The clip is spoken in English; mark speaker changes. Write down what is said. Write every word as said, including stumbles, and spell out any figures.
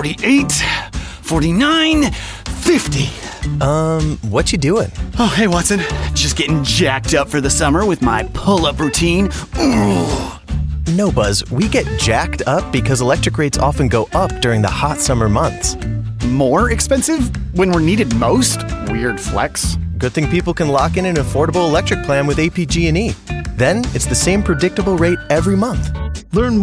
Speaker 1: forty-eight, forty-nine, fifty.
Speaker 2: Um, what you doing?
Speaker 1: Oh, hey, Watson. Just getting jacked up for the summer with my pull-up routine. Ooh.
Speaker 2: No, Buzz, we get jacked up because electric rates often go up during the hot summer months.
Speaker 1: More expensive when we're needed most? Weird flex.
Speaker 2: Good thing people can lock in an affordable electric plan with A P G and E. Then it's the same predictable rate every month.
Speaker 3: Learn